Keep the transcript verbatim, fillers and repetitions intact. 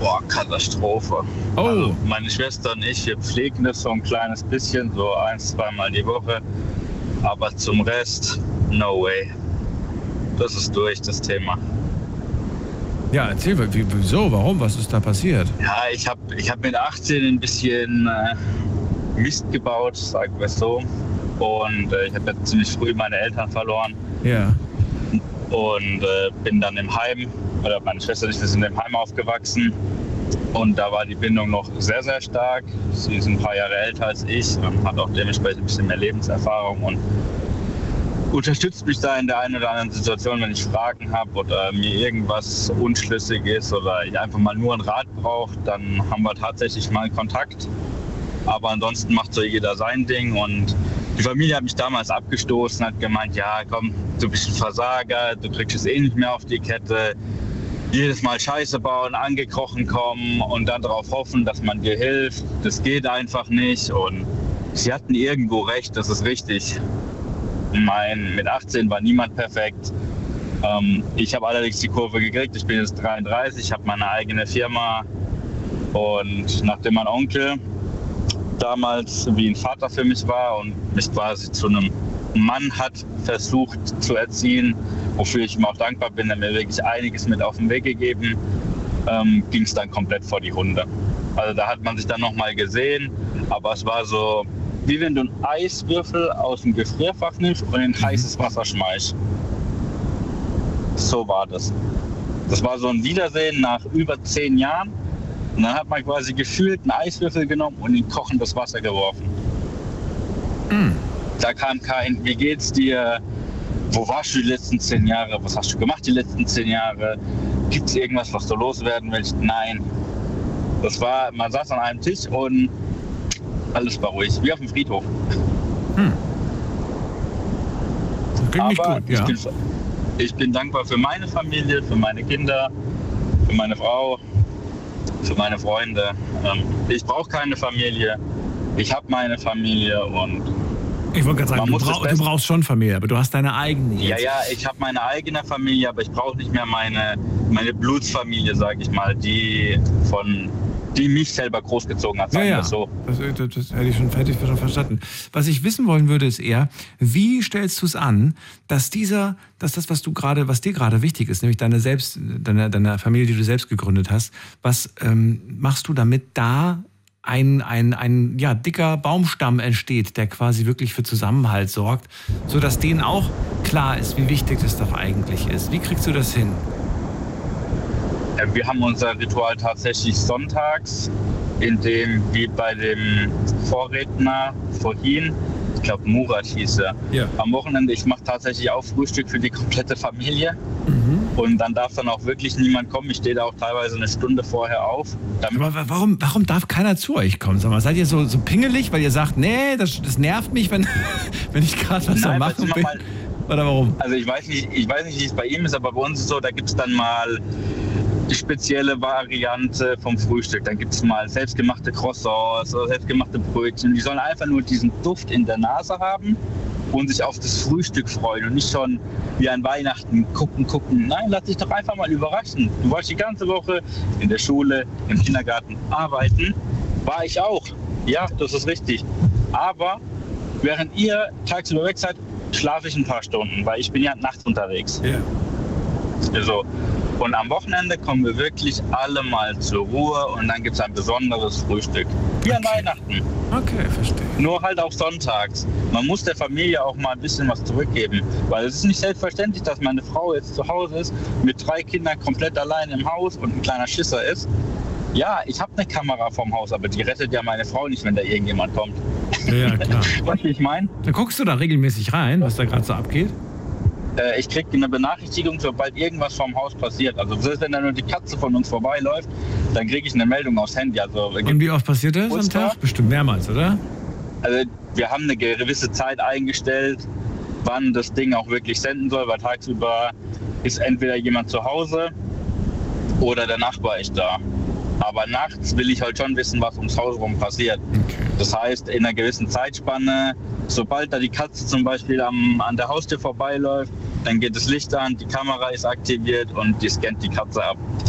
Boah, Katastrophe. Oh. Also meine Schwester und ich, wir pflegen das so ein kleines bisschen, so ein, zweimal die Woche. Aber zum Rest, no way. Das ist durch, das Thema. Ja, erzähl, wie, wieso, warum, was ist da passiert? Ja, ich habe ich hab mit achtzehn ein bisschen äh, Mist gebaut, sagen wir es so. Und äh, ich habe ja ziemlich früh meine Eltern verloren. Ja. Und äh, bin dann im Heim, oder meine Schwester und ich, wir sind im Heim aufgewachsen. Und da war die Bindung noch sehr, sehr stark. Sie ist ein paar Jahre älter als ich und hat auch dementsprechend ein bisschen mehr Lebenserfahrung und unterstützt mich da in der einen oder anderen Situation, wenn ich Fragen habe oder mir irgendwas unschlüssig ist oder ich einfach mal nur einen Rat brauche, dann haben wir tatsächlich mal Kontakt. Aber ansonsten macht so jeder sein Ding und die Familie hat mich damals abgestoßen, hat gemeint, ja komm, du bist ein Versager, du kriegst es eh nicht mehr auf die Kette. Jedes Mal Scheiße bauen, angekrochen kommen und dann darauf hoffen, dass man dir hilft. Das geht einfach nicht und sie hatten irgendwo recht, das ist richtig. Mein, mit achtzehn war niemand perfekt. Ähm, ich habe allerdings die Kurve gekriegt. Ich bin jetzt dreiunddreißig, habe meine eigene Firma und nachdem mein Onkel damals wie ein Vater für mich war und mich quasi zu einem Mann hat versucht zu erziehen, wofür ich ihm auch dankbar bin, er mir wirklich einiges mit auf den Weg gegeben, ähm, ging es dann komplett vor die Hunde. Also da hat man sich dann nochmal gesehen, aber es war so, wie wenn du einen Eiswürfel aus dem Gefrierfach nimmst und in heißes Wasser schmeißt. So war das. Das war so ein Wiedersehen nach über zehn Jahren. Und dann hat man quasi gefühlt einen Eiswürfel genommen und in kochendes Wasser geworfen. Mm. Da kam kein, wie geht's dir? Wo warst du die letzten zehn Jahre? Was hast du gemacht die letzten zehn Jahre? Gibt es irgendwas, was du loswerden willst? Nein. Das war, man saß an einem Tisch und alles war ruhig, wie auf dem Friedhof. Hm. Klingt nicht Aber gut, ja. ich, bin, ich bin dankbar für meine Familie, für meine Kinder, für meine Frau, für meine Freunde. Ich brauche keine Familie. Ich habe meine Familie und ich wollte gerade sagen, du, brauch, du brauchst schon Familie, aber du hast deine eigene jetzt. Ja, ja, ich habe meine eigene Familie, aber ich brauche nicht mehr meine, meine Blutsfamilie, sage ich mal, die von die mich selber großgezogen hat, sagen ja, wir ja. so. Das, das, das hätte ich schon fertig schon verstanden. Was ich wissen wollen würde, ist eher, wie stellst du es an, dass dieser, dass das, was du gerade, was dir gerade wichtig ist, nämlich deine selbst, deine, deine Familie, die du selbst gegründet hast, was ähm, machst du, damit da ein, ein, ein ja, dicker Baumstamm entsteht, der quasi wirklich für Zusammenhalt sorgt, sodass denen auch klar ist, wie wichtig das doch eigentlich ist. Wie kriegst du das hin? Wir haben unser Ritual tatsächlich sonntags, in dem, wie bei dem Vorredner vorhin, ich glaube Murat hieß er, ja. am Wochenende, ich mache tatsächlich auch Frühstück für die komplette Familie. Mhm. Und dann darf dann auch wirklich niemand kommen. Ich stehe da auch teilweise eine Stunde vorher auf. Aber warum, warum darf keiner zu euch kommen? Sag mal, seid ihr so, so pingelig, weil ihr sagt, nee, das, das nervt mich, wenn, wenn ich gerade was am machen bin? Mal, Oder warum? Also ich weiß nicht, ich weiß nicht, wie es bei ihm ist, aber bei uns ist es so, da gibt es dann mal die spezielle Variante vom Frühstück. Dann gibt es mal selbstgemachte Croissants oder selbstgemachte Brötchen. Die sollen einfach nur diesen Duft in der Nase haben und sich auf das Frühstück freuen und nicht schon wie an Weihnachten gucken, gucken. Nein, lass dich doch einfach mal überraschen. Du warst die ganze Woche in der Schule, im Kindergarten arbeiten. War ich auch. Ja, das ist richtig. Aber während ihr tagsüber weg seid, schlafe ich ein paar Stunden, weil ich bin ja nachts unterwegs. Ja. Also, und am Wochenende kommen wir wirklich alle mal zur Ruhe und dann gibt es ein besonderes Frühstück. Wie an Okay. Weihnachten. Okay, verstehe. Nur halt auch sonntags. Man muss der Familie auch mal ein bisschen was zurückgeben. Weil es ist nicht selbstverständlich, dass meine Frau jetzt zu Hause ist, mit drei Kindern komplett allein im Haus und ein kleiner Schisser ist. Ja, ich habe eine Kamera vorm Haus, aber die rettet ja meine Frau nicht, wenn da irgendjemand kommt. Ja, klar. Weißt du, wie ich meine? Dann guckst du da regelmäßig rein, was da gerade so abgeht? Äh, ich kriege eine Benachrichtigung, sobald irgendwas vorm Haus passiert. Also selbst wenn da nur die Katze von uns vorbeiläuft, dann kriege ich eine Meldung aufs Handy. Also, Und wie oft passiert das am Muster? Tag? Bestimmt mehrmals, oder? Also wir haben eine gewisse Zeit eingestellt, wann das Ding auch wirklich senden soll, weil tagsüber ist entweder jemand zu Hause oder der Nachbar ist da. Aber nachts will ich halt schon wissen, was ums Haus rum passiert. Okay. Das heißt, in einer gewissen Zeitspanne, sobald da die Katze zum Beispiel am, an der Haustür vorbeiläuft, dann geht das Licht an, die Kamera ist aktiviert und die scannt die Katze ab.